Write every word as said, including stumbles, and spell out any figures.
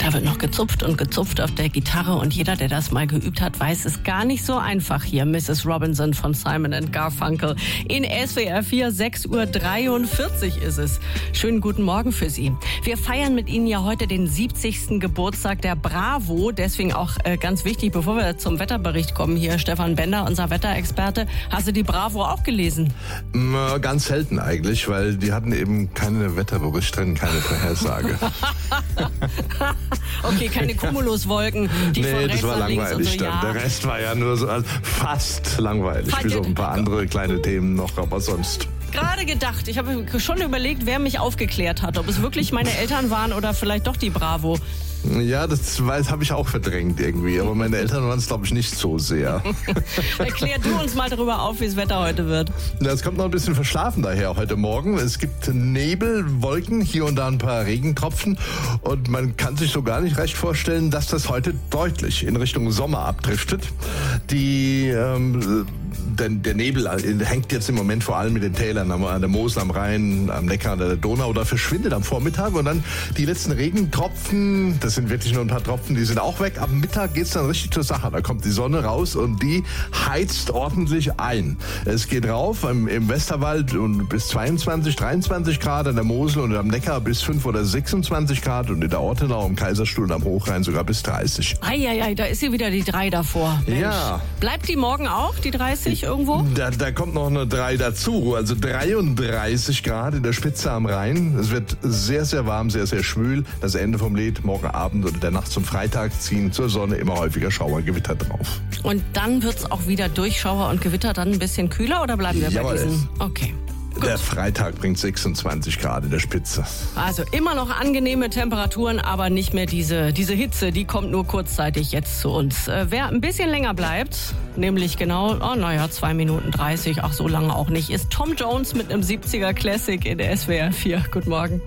Da wird noch gezupft und gezupft auf der Gitarre und jeder, der das mal geübt hat, weiß, es gar nicht so einfach hier. Misses Robinson von Simon and Garfunkel in S W R vier, sechs Uhr dreiundvierzig ist es. Schönen guten Morgen für Sie. Wir feiern mit Ihnen ja heute den siebzigsten Geburtstag der Bravo. Deswegen auch äh, ganz wichtig, bevor wir zum Wetterbericht kommen hier, Stefan Bender, unser Wetterexperte. Hast du die Bravo auch gelesen? Ganz selten eigentlich, weil die hatten eben keine Wetterbericht drin, keine Vorhersage. Okay, keine Cumuluswolken, die nee, von rechts das war nach links langweilig und so, dann. ja. Der Rest war ja nur so also fast langweilig, Fand bis auf ein paar ihr- andere kleine Themen noch, aber sonst. Gerade gedacht, ich habe schon überlegt, wer mich aufgeklärt hat, ob es wirklich meine Eltern waren oder vielleicht doch die Bravo. Ja, das habe ich auch verdrängt irgendwie, aber meine Eltern waren es, glaube ich, nicht so sehr. Erklär du uns mal darüber auf, wie das Wetter heute wird. Ja, es kommt noch ein bisschen verschlafen daher heute Morgen. Es gibt Nebel, Wolken, hier und da ein paar Regentropfen und man kann sich so gar nicht recht vorstellen, dass das heute deutlich in Richtung Sommer abdriftet. Die ähm, denn der Nebel hängt jetzt im Moment vor allem in den Tälern, an der Mosel, am Rhein, am Neckar, an der Donau, oder verschwindet am Vormittag und dann die letzten Regentropfen, das sind wirklich nur ein paar Tropfen, die sind auch weg. Am Mittag geht's dann richtig zur Sache. Da kommt die Sonne raus und die heizt ordentlich ein. Es geht rauf im, im Westerwald und bis zweiundzwanzig, dreiundzwanzig Grad, an der Mosel und am Neckar bis fünf oder sechsundzwanzig Grad und in der Ortenau, im Kaiserstuhl und am Hochrhein sogar bis dreißig. Eieiei, da ist sie wieder, die drei davor. Mensch. Ja. Bleibt die morgen auch, die dreißig irgendwo? Da, da kommt noch eine drei dazu, also dreiunddreißig Grad in der Spitze am Rhein. Es wird sehr, sehr warm, sehr, sehr schwül. Das Ende vom Lied, morgen Abend oder der Nacht zum Freitag ziehen zur Sonne immer häufiger Schauer, Gewitter drauf. Und dann wird's auch wieder durch Schauer und Gewitter dann ein bisschen kühler oder bleiben wir Jawohl. bei diesen? Okay. Der Freitag bringt sechsundzwanzig Grad in der Spitze. Also immer noch angenehme Temperaturen, aber nicht mehr diese, diese Hitze, die kommt nur kurzzeitig jetzt zu uns. Äh, wer ein bisschen länger bleibt, nämlich genau, oh naja, zwei Minuten dreißig, ach so lange auch nicht, ist Tom Jones mit einem siebziger Classic in der S W R vier. Guten Morgen.